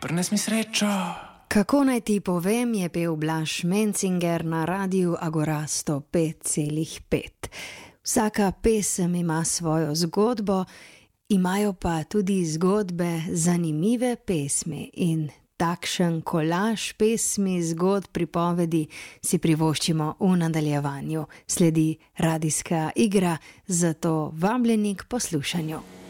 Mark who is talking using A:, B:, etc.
A: prines mi srečo.
B: Kako naj ti povem, je pel Blaž Mencinger na Radiu Agora 105,5. Vsaka pesem ima svojo zgodbo, imajo pa tudi zgodbe zanimive pesmi in takšen kolaž pesmi, zgodb, pripovedi si privoščimo v nadaljevanju. Sledi radijska igra, zato vabljeni k poslušanju.